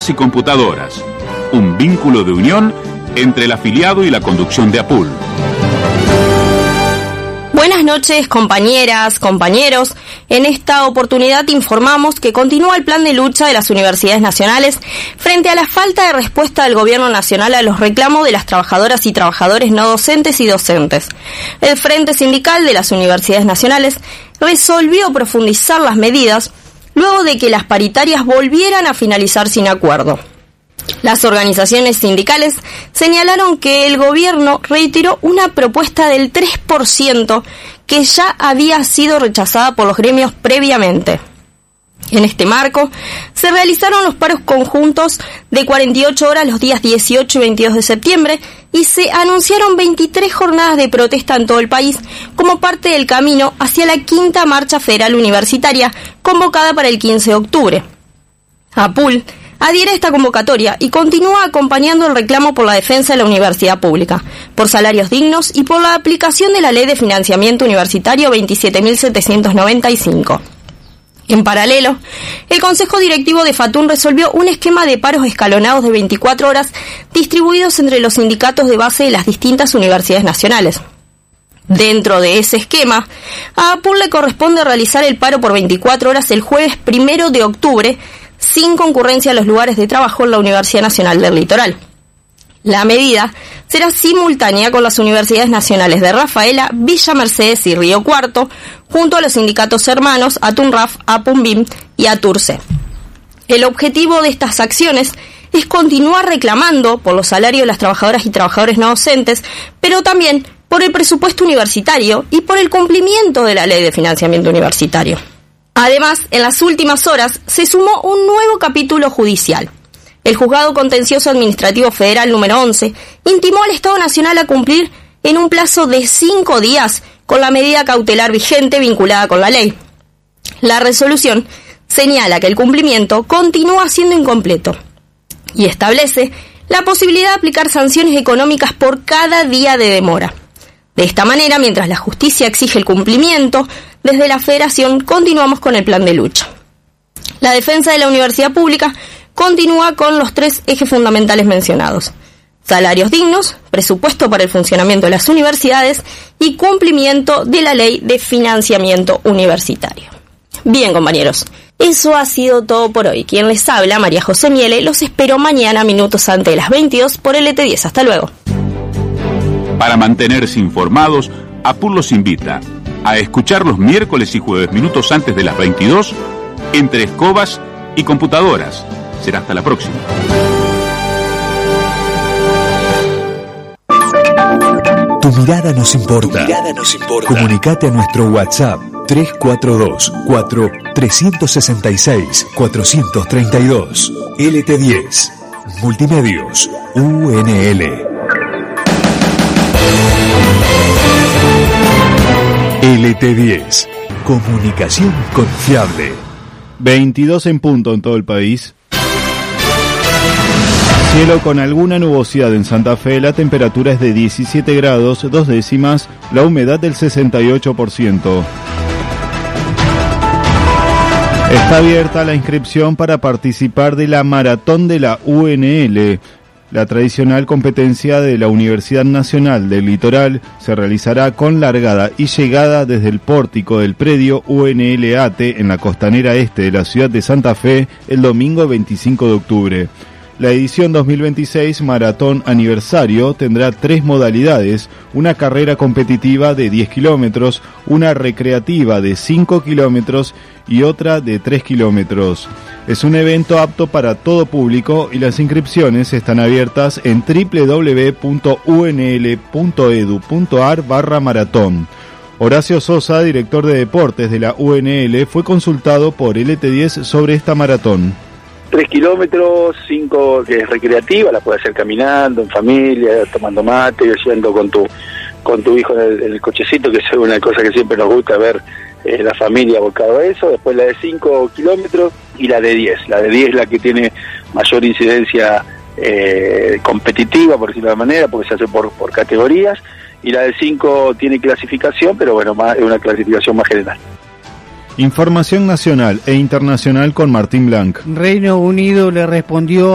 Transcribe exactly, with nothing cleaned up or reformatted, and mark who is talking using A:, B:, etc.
A: tablets y computadoras. Un vínculo de unión entre el afiliado y la conducción de APUL.
B: Buenas noches, compañeras, compañeros. En esta oportunidad informamos que continúa el plan de lucha de las universidades nacionales frente a la falta de respuesta del gobierno nacional a los reclamos de las trabajadoras y trabajadores no docentes y docentes. El Frente Sindical de las Universidades Nacionales resolvió profundizar las medidas luego de que las paritarias volvieran a finalizar sin acuerdo. Las organizaciones sindicales señalaron que el gobierno reiteró una propuesta del tres por ciento que ya había sido rechazada por los gremios previamente. En este marco, se realizaron los paros conjuntos de cuarenta y ocho horas los días dieciocho y veintidós de septiembre y se anunciaron veintitrés jornadas de protesta en todo el país como parte del camino hacia la quinta marcha federal universitaria convocada para el quince de octubre. APUL adhiere a esta convocatoria y continúa acompañando el reclamo por la defensa de la universidad pública, por salarios dignos y por la aplicación de la Ley de Financiamiento Universitario veintisiete mil setecientos noventa y cinco. En paralelo, el Consejo Directivo de FATUN resolvió un esquema de paros escalonados de veinticuatro horas distribuidos entre los sindicatos de base de las distintas universidades nacionales. Dentro de ese esquema, a APUL le corresponde realizar el paro por veinticuatro horas el jueves primero de octubre, sin concurrencia a los lugares de trabajo en la Universidad Nacional del Litoral. La medida será simultánea con las universidades nacionales de Rafaela, Villa Mercedes y Río Cuarto, junto a los sindicatos hermanos ATUNRAF, APUNBIM y ATURCE. El objetivo de estas acciones es continuar reclamando por los salarios de las trabajadoras y trabajadores no docentes, pero también por el presupuesto universitario y por el cumplimiento de la Ley de Financiamiento Universitario. Además, en las últimas horas se sumó un nuevo capítulo judicial. El Juzgado Contencioso Administrativo Federal número once intimó al Estado Nacional a cumplir en un plazo de cinco días con la medida cautelar vigente vinculada con la ley. La resolución señala que el cumplimiento continúa siendo incompleto y establece la posibilidad de aplicar sanciones económicas por cada día de demora. De esta manera, mientras la justicia exige el cumplimiento, desde la Federación continuamos con el plan de lucha. La defensa de la universidad pública continúa con los tres ejes fundamentales mencionados: salarios dignos, presupuesto para el funcionamiento de las universidades y cumplimiento de la Ley de Financiamiento Universitario. Bien, compañeros, eso ha sido todo por hoy. Quien les habla, María José Miele, los espero mañana minutos antes de las veintidós por L T diez. Hasta luego.
A: Para mantenerse informados, APUL los invita a escuchar los miércoles y jueves minutos antes de las veintidós entre escobas y computadoras. Será hasta la próxima.
C: Tu mirada nos importa. Tu mirada nos importa. Comunicate a nuestro WhatsApp tres cuatro dos, cuatro, tres seis seis, cuatro tres dos. L T diez. Multimedios. U N L. L T diez. Comunicación confiable.
D: veintidós en punto en todo el país. Cielo con alguna nubosidad en Santa Fe, la temperatura es de diecisiete grados, dos décimas, la humedad del sesenta y ocho por ciento. Está abierta la inscripción para participar de la Maratón de la U N L. La tradicional competencia de la Universidad Nacional del Litoral se realizará con largada y llegada desde el pórtico del predio U N L A T en la costanera este de la ciudad de Santa Fe el domingo veinticinco de octubre. La edición dos mil veintiséis Maratón Aniversario tendrá tres modalidades: una carrera competitiva de diez kilómetros, una recreativa de cinco kilómetros y otra de tres kilómetros. Es un evento apto para todo público y las inscripciones están abiertas en doble u doble u doble u punto u n l punto e d u punto a r barra maratón. Horacio Sosa, director de deportes de la U N L, fue consultado por L T diez sobre esta maratón.
E: Tres kilómetros, cinco que es recreativa, la puedes hacer caminando, en familia, tomando mate, yendo con tu con tu hijo en el, en el cochecito, que es una cosa que siempre nos gusta ver, eh, la familia abocado a eso. Después la de cinco kilómetros y la de diez. La de diez es la que tiene mayor incidencia eh, competitiva, por decirlo de alguna manera, porque se hace por, por categorías, y la de cinco tiene clasificación, pero bueno, más, es una clasificación más general.
D: Información nacional e internacional con Martín Blanc.
F: Reino Unido le respondió